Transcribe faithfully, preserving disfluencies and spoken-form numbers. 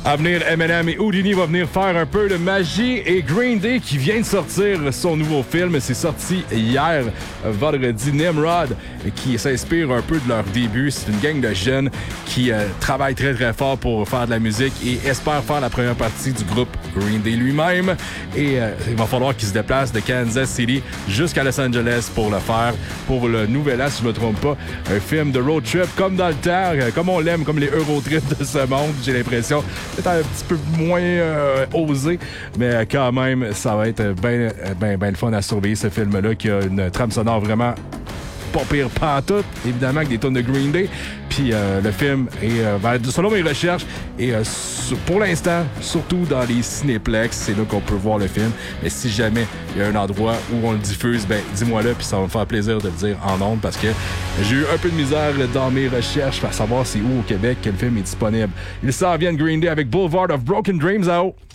À venir, Eminem et Houdini vont venir faire un peu de magie. Et Green Day qui vient de sortir son nouveau film. C'est sorti hier, vendredi. Nimrod, qui s'inspire un peu de leur début. C'est une gang de jeunes qui euh, travaillent très très fort pour faire de la musique et espèrent faire la première partie du groupe Green Day lui-même. Et euh, il va falloir qu'ils se déplacent de Kansas City jusqu'à Los Angeles pour le faire. Pour le Nouvel An, si je me trompe pas. Un film de road trip comme dans le temps, euh, comme on l'aime, comme les Eurotrips de ce monde, j'ai l'impression. Peut-être un petit peu moins euh, osé, mais quand même, ça va être bien ben, ben le fun à surveiller ce film-là qui a une trame sonore vraiment pas pire pantoute, évidemment, avec des tonnes de Green Day. Puis euh, le film est, euh, ben, selon mes recherches, et euh, pour l'instant, surtout dans les cinéplex, c'est là qu'on peut voir le film. Mais si jamais il y a un endroit où on le diffuse, ben dis-moi là, puis ça va me faire plaisir de le dire en ondes parce que j'ai eu un peu de misère dans mes recherches à savoir c'est où au Québec que le film est disponible. Il s'en vient de Green Day avec Boulevard of Broken Dreams à haut.